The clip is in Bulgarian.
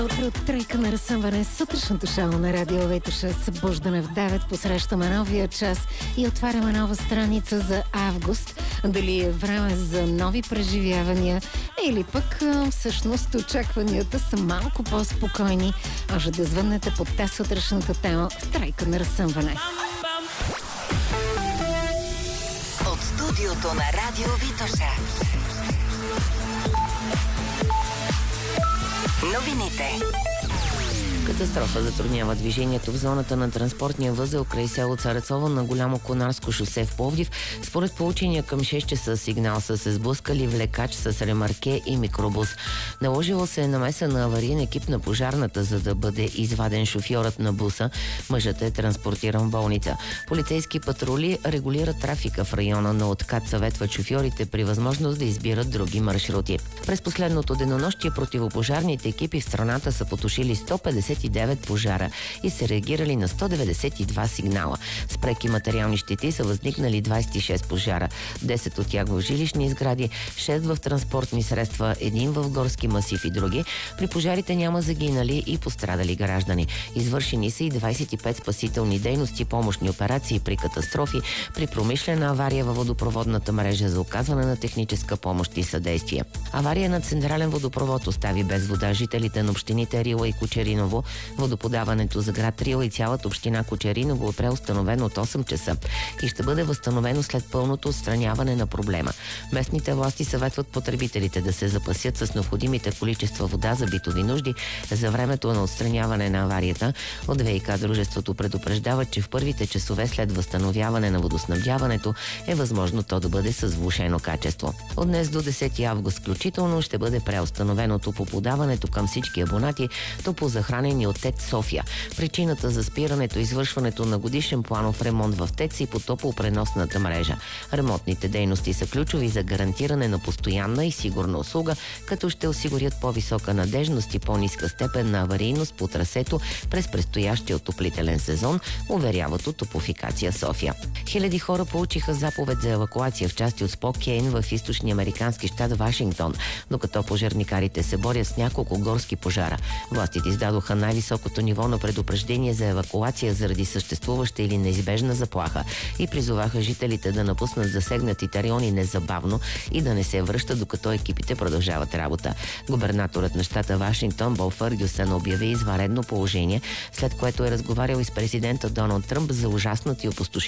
Утро тройка на разсъмване сутрешното шоу на Радио Витоша. Събуждане в 9, посрещаме новия час и отваряме нова страница за август. Дали е време за нови преживявания или пък всъщност очакванията са малко по-спокойни. Може да звъннете под тази сутрешната тема в тройка на разсъмване. От студиото на Радио Витоша. Новините. Катастрофа затруднява движението в зоната на транспортния възел край село Царецово на Голямо Конарско шосе в Пловдив. Според получения към 6 часа сигнал са се сблъскали влекач с ремарке и микробус. Наложило се намеса на авариен екип на пожарната, за да бъде изваден шофьорът на буса. Мъжът е транспортиран в болница. Полицейски патрули регулират трафика в района, но откат съветват шофьорите при възможност да избират други маршрути. През последното денонощие противопожарните екипи в страната са потушили 159 пожара и са реагирали на 192 сигнала. С преки материални щети са възникнали 26 пожара. 10 от тях в жилищни сгради, 6 в транспортни средства, 1 в горски масив и други. При пожарите няма загинали и пострадали граждани. Извършени са и 25 спасителни дейности, помощни операции при катастрофи, при промишлена авария във водопроводната мрежа за оказване на техническа помощ и съдействие. Авария на централен водопровод остави без вода жителите на общините Рила и Кочериново. Водоподаването за град Рила и цялата община Кочериново е преустановено от 8 часа и ще бъде възстановено след пълното отстраняване на проблема. Местните власти съветват потребителите да се запасят с необходимите количества вода за битови нужди за времето на отстраняване на аварията. От ВиК дружеството предупреждава, че в първите часове след възстановяване на водоснабдяването е възможно то да бъде с влошено качество. От днес до 10 август включително ще бъде преустановено топлоподаването към всички абонати, топлозахранени от ТЕЦ София. Причината за спирането е извършването на годишен планов ремонт в ТЕЦ и по топлопреносната мрежа. Ремонтните дейности са ключови за гарантиране на постоянна и сигурна услуга, като ще осигурят по-висока надежност и по-ниска степен на аварийност по трасето през предстоящия отоплителен сезон, уверяват от Топлофикация София. Хиляди хора получиха заповед за евакуация в части от Спокейн в източния американски щат Вашингтон, докато пожарникарите се борят с няколко горски пожара. Властите издадоха най-високото ниво на предупреждение за евакуация заради съществуваща или неизбежна заплаха и призоваха жителите да напуснат засегнатите райони незабавно и да не се връщат, докато екипите продължават работа. Губернаторът на щата Вашингтон Бол Фъргюсън обяви извънредно положение, след което е разговарял и с президента Доналд Тръмп за ужасната и опустошителна